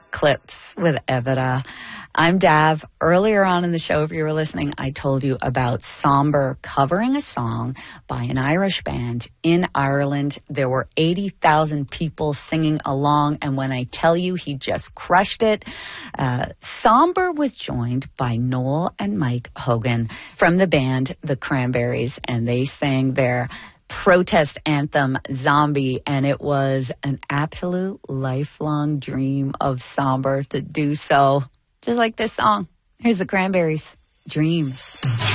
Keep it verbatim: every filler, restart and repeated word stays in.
Clips with Evita. I'm Dav. Earlier on in the show, if you were listening, I told you about Somber covering a song by an Irish band in Ireland. There were eighty thousand people singing along, and when I tell you he just crushed it, uh, Somber was joined by Noel and Mike Hogan from the band The Cranberries, and they sang their protest anthem Zombie, and it was an absolute lifelong dream of Somber to do so, just like this song. Here's the Cranberries, Dreams.